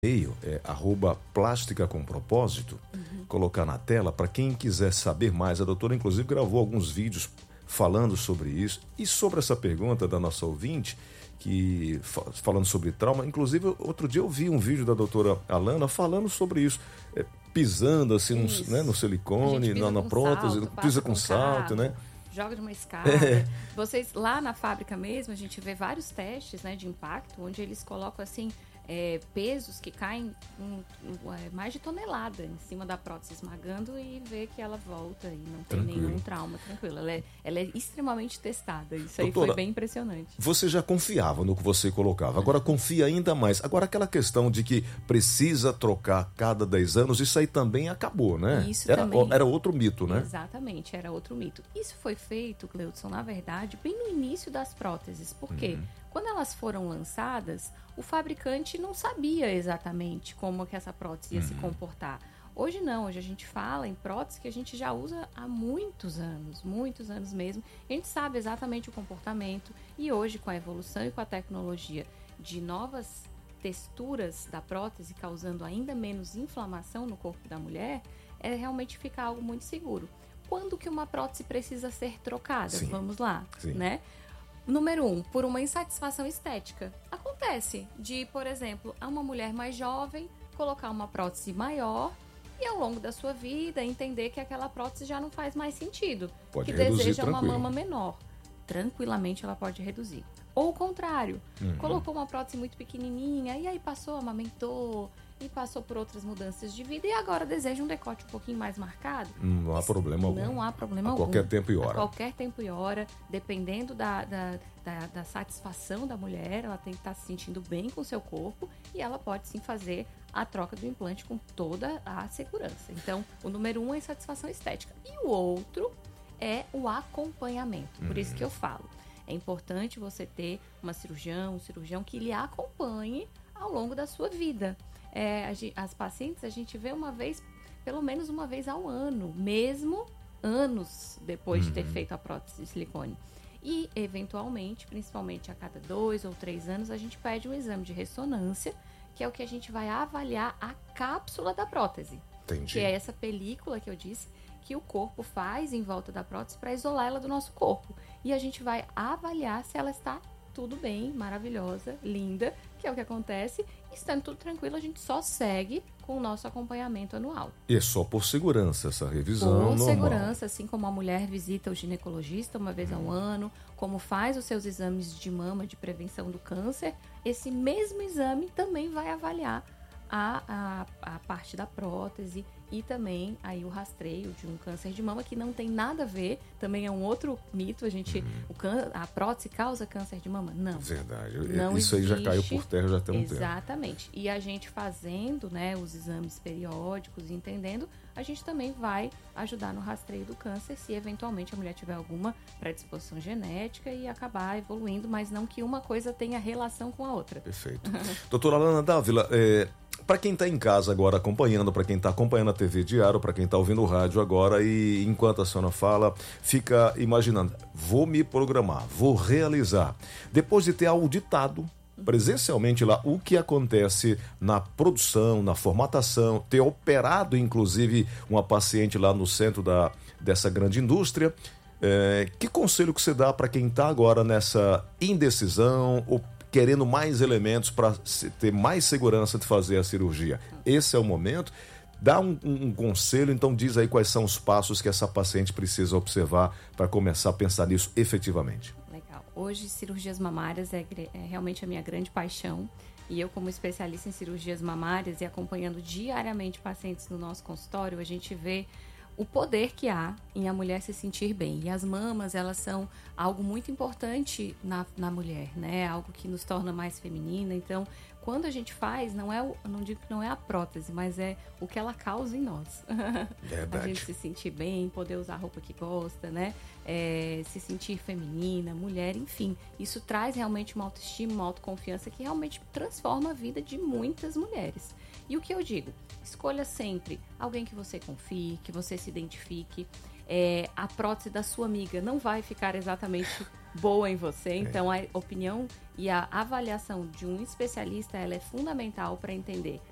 e-mail, @plástica com propósito, colocar na tela para quem quiser saber mais. A doutora, inclusive, gravou alguns vídeos falando sobre isso e sobre essa pergunta da nossa ouvinte, que falando sobre trauma. Inclusive, outro dia eu vi um vídeo da doutora Alana falando sobre isso, pisando assim no silicone, na prótese, pisa com salto, né? Joga de uma escada. Vocês, lá na fábrica mesmo, a gente vê vários testes, né, de impacto, onde eles colocam assim, pesos que caem mais de tonelada em cima da prótese, esmagando, e vê que ela volta e não tem nenhum trauma, tranquilo. Ela é extremamente testada. Isso, doutora, aí foi bem impressionante. Você já confiava no que você colocava, agora confia ainda mais. Agora, aquela questão de que precisa trocar cada 10 anos, isso aí também acabou, né? Era outro mito, né? Exatamente, era outro mito. Isso foi feito, Gleudson, na verdade, bem no início das próteses. Por quê? Quando elas foram lançadas, o fabricante não sabia exatamente como que essa prótese ia se comportar. Hoje não, hoje a gente fala em prótese que a gente já usa há muitos anos mesmo. A gente sabe exatamente o comportamento, e hoje, com a evolução e com a tecnologia de novas texturas da prótese, causando ainda menos inflamação no corpo da mulher, realmente fica algo muito seguro. Quando que uma prótese precisa ser trocada? Sim. Vamos lá, né? Número 1, por uma insatisfação estética. Acontece de, por exemplo, a uma mulher mais jovem colocar uma prótese maior e, ao longo da sua vida, entender que aquela prótese já não faz mais sentido. Pode que reduzir, deseja tranquilo. Uma mama menor. Tranquilamente ela pode reduzir. Ou o contrário, colocou uma prótese muito pequenininha e aí passou, amamentou e passou por outras mudanças de vida e agora deseja um decote um pouquinho mais marcado. Não há problema algum. Não há problema algum. A qualquer tempo e hora. A qualquer tempo e hora, dependendo da satisfação da mulher, ela tem que estar se sentindo bem com o seu corpo e ela pode sim fazer a troca do implante com toda a segurança. Então, o número 1 é a satisfação estética. E o outro é o acompanhamento. Por isso que eu falo. É importante você ter um cirurgião que lhe acompanhe ao longo da sua vida. As pacientes a gente vê pelo menos uma vez ao ano, mesmo anos depois de ter feito a prótese de silicone. E, eventualmente, principalmente a cada 2 ou 3 anos, a gente pede um exame de ressonância, que é o que a gente vai avaliar a cápsula da prótese. Entendi. Que é essa película que eu disse que o corpo faz em volta da prótese para isolar ela do nosso corpo. E a gente vai avaliar se ela está tudo bem, maravilhosa, linda, que é o que acontece. Estando tudo tranquilo, a gente só segue com o nosso acompanhamento anual. E é só por segurança essa revisão normal? Por segurança, assim como a mulher visita o ginecologista uma vez ao ano, como faz os seus exames de mama de prevenção do câncer, esse mesmo exame também vai avaliar a parte da prótese e também aí o rastreio de um câncer de mama, que não tem nada a ver, também é um outro mito, a prótese causa câncer de mama? Não. Verdade, não isso existe. Aí já caiu por terra, já tem um tempo. Exatamente, e a gente fazendo, né, os exames periódicos, entendendo, a gente também vai ajudar no rastreio do câncer, se eventualmente a mulher tiver alguma predisposição genética e acabar evoluindo, mas não que uma coisa tenha relação com a outra. Perfeito. Doutora Alana Dávila, para quem está em casa agora acompanhando, para quem está acompanhando a TV Diário, para quem está ouvindo o rádio agora e enquanto a senhora fala, fica imaginando, vou me programar, vou realizar. Depois de ter auditado presencialmente lá o que acontece na produção, na formatação, ter operado inclusive uma paciente lá no centro dessa grande indústria, que conselho que você dá para quem está agora nessa indecisão ou querendo mais elementos para ter mais segurança de fazer a cirurgia? Esse é o momento. Dá um conselho, então diz aí quais são os passos que essa paciente precisa observar para começar a pensar nisso efetivamente. Legal. Hoje, cirurgias mamárias é realmente a minha grande paixão. E eu, como especialista em cirurgias mamárias e acompanhando diariamente pacientes no nosso consultório, a gente vê o poder que há em a mulher se sentir bem. E as mamas, elas são algo muito importante na mulher, né? Algo que nos torna mais feminina. Então, quando a gente faz, não digo que não é a prótese, mas é o que ela causa em nós. Verdade. A gente se sentir bem, poder usar a roupa que gosta, né? Se sentir feminina, mulher, enfim. Isso traz realmente uma autoestima, uma autoconfiança que realmente transforma a vida de muitas mulheres. E o que eu digo? Escolha sempre alguém que você confie, que você se identifique. A prótese da sua amiga não vai ficar exatamente boa em você, então a opinião e a avaliação de um especialista ela é fundamental para entender